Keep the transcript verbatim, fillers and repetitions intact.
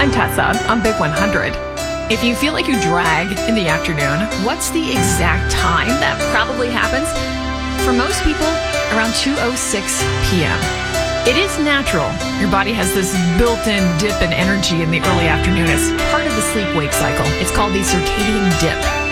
I'm Tessa. I'm Big one hundred. If you feel like you drag in the afternoon, what's the exact time that probably happens? For most people, around two oh six p.m. It is natural. Your body has this built-in dip in energy in the early afternoon. It's part of the sleep-wake cycle. It's called the circadian dip.